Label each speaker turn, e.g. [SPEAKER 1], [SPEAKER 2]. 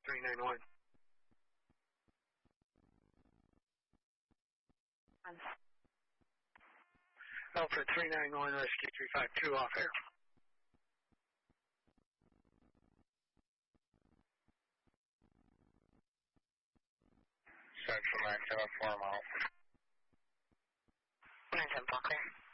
[SPEAKER 1] 391. Alpha 391, rescue 352 off air.
[SPEAKER 2] Central 974 miles.
[SPEAKER 1] 974, clear.